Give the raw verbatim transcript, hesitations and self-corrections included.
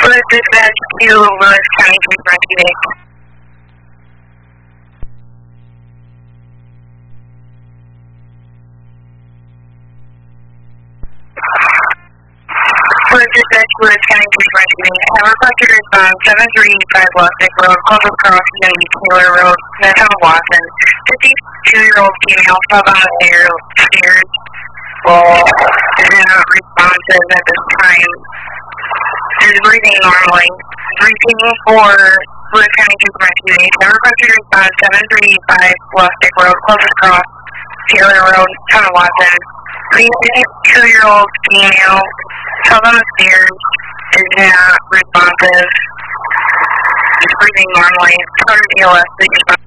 With dispatch to Lewis County Police Rescue Vehicle. With dispatch to Lewis County Police Rescue Vehicle. Have requested response seven three eight five Westlake Road, Clovis Cross, Unity Taylor Road, Smithtown, Watson. fifty-two-year-old female fell down the stairs. Well, is not responsive at this time. Is breathing normally. Repeating for Lewis County Police Rescue Vehicle. Have requested response seven three eight five Westlake Road, Clovis Cross, Taylor Road, Town of Watson. fifty-two-year-old female fell down the stairs. Is not responsive. Is breathing normally. Started E L S.